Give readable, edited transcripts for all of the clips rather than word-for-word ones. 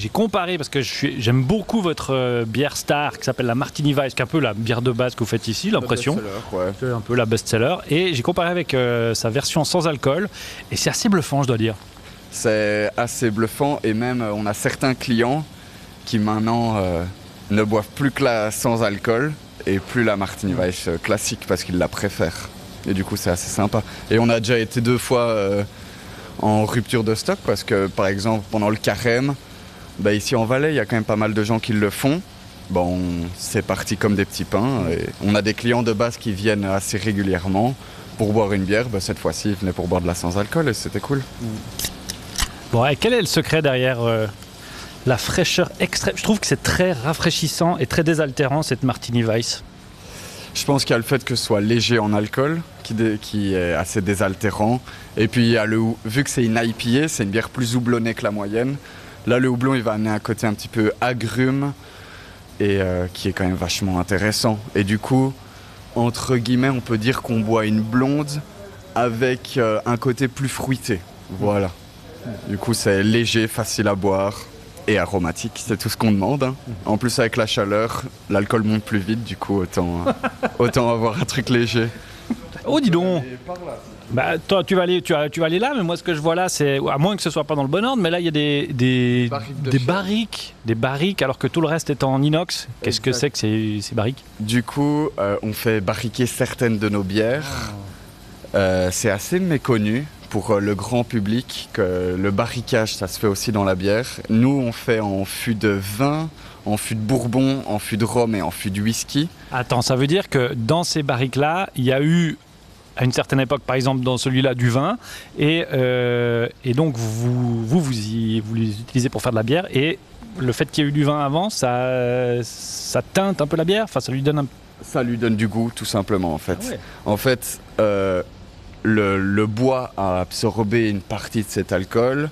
j'ai comparé parce que j'aime beaucoup votre bière star qui s'appelle la Martini Weiss, qui est un peu la bière de base que vous faites ici, l'impression. Ouais. C'est un peu la best-seller. Et j'ai comparé avec sa version sans alcool et c'est assez bluffant, je dois dire. C'est assez bluffant et même on a certains clients qui maintenant ne boivent plus que la sans alcool et plus la Martini Weiss classique parce qu'ils la préfèrent. Et du coup c'est assez sympa. Et on a déjà été 2 fois en rupture de stock parce que par exemple pendant le carême, ici en Valais il y a quand même pas mal de gens qui le font. Bon, c'est parti comme des petits pains. Et on a des clients de base qui viennent assez régulièrement pour boire une bière. Cette fois-ci ils venaient pour boire de la sans alcool et c'était cool. Bon, et quel est le secret derrière la fraîcheur extrême? Je trouve que c'est très rafraîchissant et très désaltérant cette Martini Weiss. Je pense qu'il y a le fait que ce soit léger en alcool qui est assez désaltérant. Et puis il y a vu que c'est une IPA, c'est une bière plus houblonnée que la moyenne. Là le houblon il va amener un côté un petit peu agrume et qui est quand même vachement intéressant. Et du coup, entre guillemets, on peut dire qu'on boit une blonde avec un côté plus fruité. Voilà. Du coup c'est léger, facile à boire. Et aromatique, c'est tout ce qu'on demande. Hein. En plus, avec la chaleur, l'alcool monte plus vite, du coup, autant avoir un truc léger. Oh, dis donc! Toi, tu vas aller là, mais moi, ce que je vois là, c'est, à moins que ce soit pas dans le bon ordre, mais là, il y a des barriques, alors que tout le reste est en inox. Qu'est-ce que c'est que ces barriques? Du coup, on fait barriquer certaines de nos bières. C'est assez méconnu pour le grand public que le barricage, ça se fait aussi dans la bière. Nous, on fait en fût de vin, en fût de bourbon, en fût de rhum et en fût de whisky. Attends, ça veut dire que dans ces barriques-là, il y a eu, à une certaine époque, par exemple dans celui-là, du vin, et donc vous les utilisez pour faire de la bière, et le fait qu'il y ait eu du vin avant, ça teinte un peu la bière, enfin ça lui donne un... Ça lui donne du goût, tout simplement, en fait. Ah ouais. En fait, le bois a absorbé une partie de cet alcool.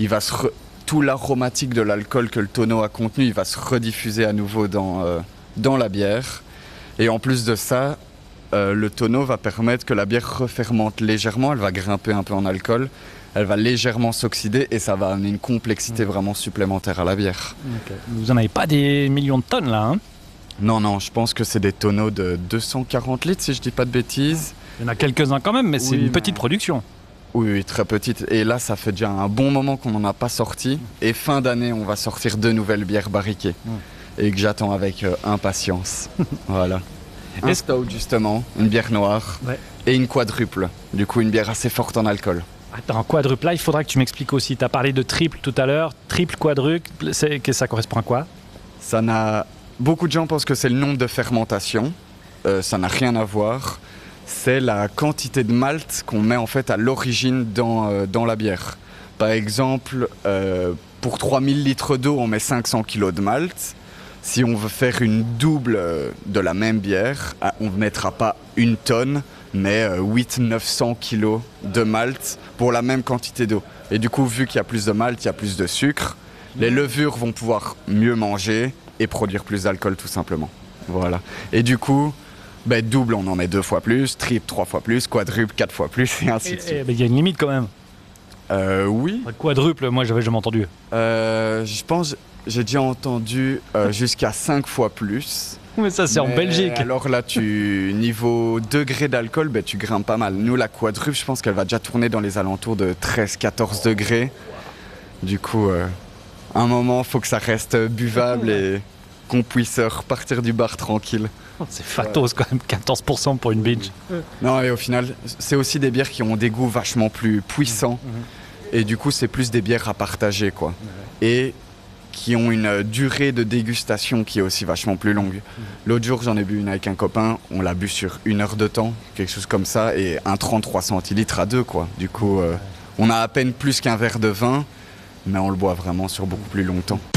Tout l'aromatique de l'alcool que le tonneau a contenu, il va se rediffuser à nouveau dans la bière. Et en plus de ça, le tonneau va permettre que la bière refermente légèrement. Elle va grimper un peu en alcool. Elle va légèrement s'oxyder et ça va amener une complexité vraiment supplémentaire à la bière. Okay. Vous n'en avez pas des millions de tonnes là, hein? Non, je pense que c'est des tonneaux de 240 litres si je dis pas de bêtises. Il y en a quelques-uns quand même, mais c'est une petite production. Oui, très petite. Et là, ça fait déjà un bon moment qu'on n'en a pas sorti. Et fin d'année, on va sortir 2 nouvelles bières barriquées. Et que j'attends avec impatience. Voilà. Un stout, justement, une bière noire. Ouais. Et une quadruple. Du coup, une bière assez forte en alcool. Attends, quadruple, là, il faudra que tu m'expliques aussi. Tu as parlé de triple tout à l'heure. Triple, quadruple, ça correspond à quoi? Beaucoup de gens pensent que c'est le nombre de fermentation. Ça n'a rien à voir. C'est la quantité de malt qu'on met en fait à l'origine dans la bière. Par exemple, pour 3000 litres d'eau, on met 500 kg de malt. Si on veut faire une double de la même bière, on ne mettra pas 1 tonne, mais 800-900 kg de malt pour la même quantité d'eau. Et du coup, vu qu'il y a plus de malt, il y a plus de sucre. Les levures vont pouvoir mieux manger et produire plus d'alcool tout simplement. Voilà. Et du coup, double, on en met 2 fois plus, triple 3 fois plus, quadruple 4 fois plus, et ainsi de suite. Il y a une limite quand même. Oui. Quadruple, moi j'avais jamais entendu. Je pense, j'ai déjà entendu jusqu'à 5 fois plus. Mais ça c'est en Belgique. Alors là, niveau degré d'alcool, tu grimpes pas mal. Nous, la quadruple, je pense qu'elle va déjà tourner dans les alentours de 13-14 degrés. Du coup, à un moment, il faut que ça reste buvable et qu'on puisse repartir du bar tranquille. C'est fatos quand même, 14% pour une binge. Non, et au final, c'est aussi des bières qui ont des goûts vachement plus puissants. Et du coup, c'est plus des bières à partager, quoi. Et qui ont une durée de dégustation qui est aussi vachement plus longue. L'autre jour, j'en ai bu une avec un copain. On l'a bu sur 1 heure de temps, quelque chose comme ça. Et un 33 centilitres à 2, quoi. Du coup, on a à peine plus qu'un verre de vin, mais on le boit vraiment sur beaucoup plus longtemps.